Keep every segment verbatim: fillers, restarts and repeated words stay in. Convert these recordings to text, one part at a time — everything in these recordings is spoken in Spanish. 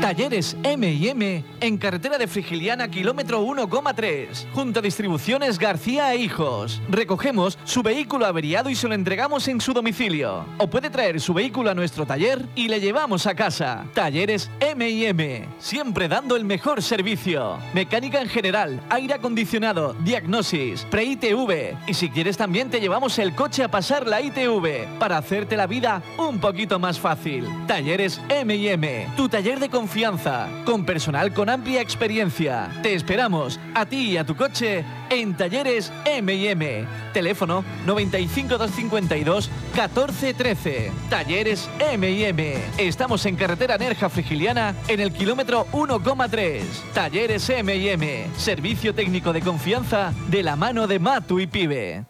Talleres eme y eme en carretera de Frigiliana, kilómetro uno coma tres, junto a Distribuciones García e Hijos. Recogemos su vehículo averiado y se lo entregamos en su domicilio. O puede traer su vehículo a nuestro taller y le llevamos a casa. Talleres eme y eme, siempre dando el mejor servicio. Mecánica en general, aire acondicionado, diagnosis, pre-I T V. Y si quieres también te llevamos el coche a pasar la I T V para hacerte la vida un poquito más fácil. Talleres eme y eme, tu taller de confianza, con personal con amplia experiencia. Te esperamos, a ti y a tu coche, en Talleres eme y eme. Teléfono noventa y cinco, doscientos cincuenta y dos, catorce trece. Talleres eme y eme. Estamos en carretera Nerja Frigiliana, en el kilómetro uno coma tres. Talleres eme y eme. Servicio técnico de confianza de la mano de Matu y Pibe.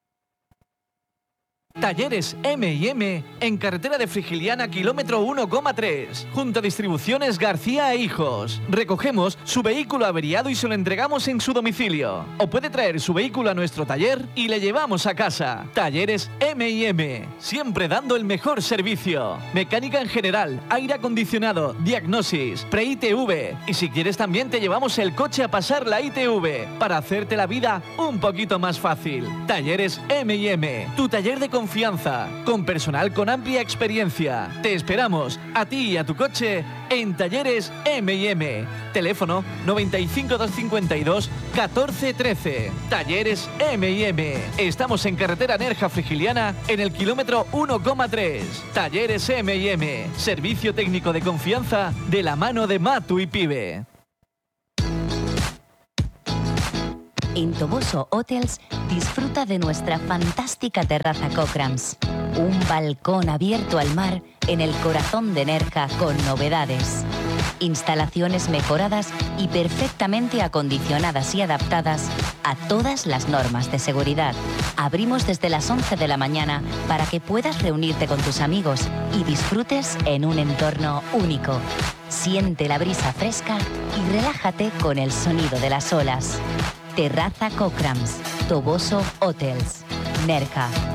Talleres eme y eme en carretera de Frigiliana, kilómetro uno coma tres, junto a Distribuciones García e Hijos. Recogemos su vehículo averiado y se lo entregamos en su domicilio. O puede traer su vehículo a nuestro taller y le llevamos a casa. Talleres eme y eme, siempre dando el mejor servicio. Mecánica en general, aire acondicionado, diagnosis, pre-I T V. Y si quieres también te llevamos el coche a pasar la I T V para hacerte la vida un poquito más fácil. Talleres eme y eme, tu taller de confianza. Confianza, con personal con amplia experiencia. Te esperamos, a ti y a tu coche, en Talleres eme y eme. Teléfono noventa y cinco, doscientos cincuenta y dos, catorce trece. Talleres eme y eme. Estamos en carretera Nerja Frigiliana, en el kilómetro uno coma tres. Talleres eme y eme. Servicio técnico de confianza de la mano de Matu y Pibe. En Toboso Hotels disfruta de nuestra fantástica terraza Cochrams. Un balcón abierto al mar en el corazón de Nerja con novedades. Instalaciones mejoradas y perfectamente acondicionadas y adaptadas a todas las normas de seguridad. Abrimos desde las once de la mañana para que puedas reunirte con tus amigos y disfrutes en un entorno único. Siente la brisa fresca y relájate con el sonido de las olas. Terraza Cochrams, Toboso Hotels, Nerja.